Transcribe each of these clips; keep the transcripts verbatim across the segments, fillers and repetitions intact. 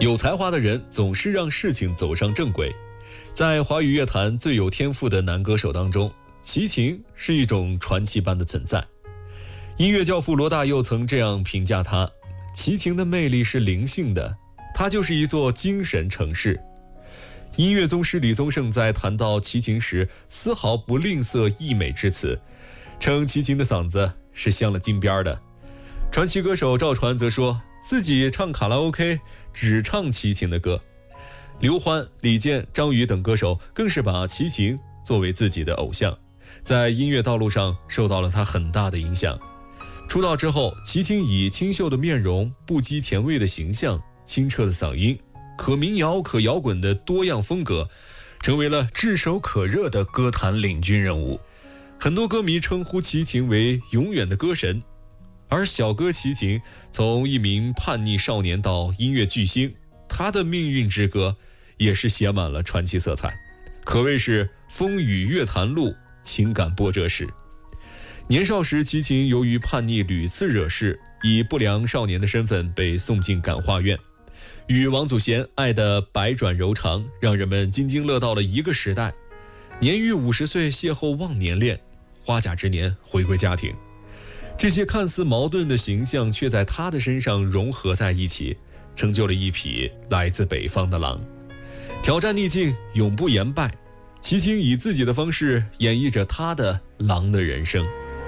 有才华的人总是让事情走上正轨。在华语乐坛最有天赋的男歌手当中，齐秦是一种传奇般的存在。音乐教父罗大佑曾这样评价他：齐秦的魅力是灵性的，他就是一座精神城市。音乐宗师李宗盛在谈到齐秦时，丝毫不吝啬溢美之词，称齐秦的嗓子是镶了金边的。传奇歌手赵传则说自己唱卡拉 OK 只唱齐秦的歌。刘欢、李健、张宇等歌手更是把齐秦作为自己的偶像，在音乐道路上受到了他很大的影响。出道之后，齐秦以清秀的面容、不羁前卫的形象、清澈的嗓音、可民谣可摇滚的多样风格，成为了炙手可热的歌坛领军人物。很多歌迷称呼齐秦为永远的歌神，而小哥齐秦从一名叛逆少年到音乐巨星，他的命运之歌也是写满了传奇色彩，可谓是风雨乐坛路，情感波折史。年少时，齐秦由于叛逆屡次惹事，以不良少年的身份被送进感化院。与王祖贤爱的百转柔肠，让人们津津乐道了一个时代。年逾五十岁邂逅忘年恋，花甲之年回归家庭，这些看似矛盾的形象却在他的身上融合在一起，成就了一匹来自北方的狼。挑战逆境，永不言败，齐秦以自己的方式演绎着他的狼的人生。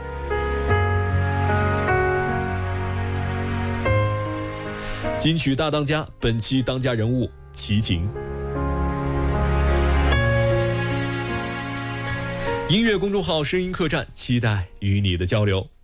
金曲大当家，本期当家人物齐秦。音乐公众号声音客栈，期待与你的交流。